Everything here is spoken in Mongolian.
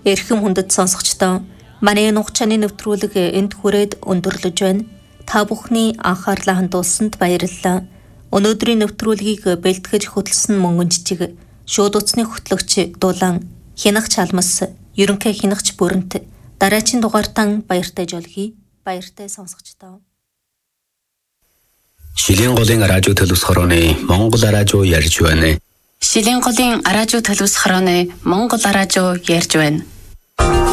Эрхэм хүндэт сонсогчдоо манай нухчааны нэвтрүүлэг энд хүрээд өндөрлөж байна. Та бүхний анхаарлаа хандуулсанд баярлалаа. Өнөөдрийн нэвтрүүлгийг бэлтгэж хөтлсөн мөнгөн жижиг шууд утасны хөтлөгч Дулаан Хянах Чалмас ерөнхий хянагч Бүрэнт дараагийн дугаартан баяртай жолгий. Баяртай сонсогчдоо. Шилийн голын радио төлөвс хорооны Монгол радио ярьж байна. Шилийн голын радио төлөвс хорооны Монгол радио ярьж байна.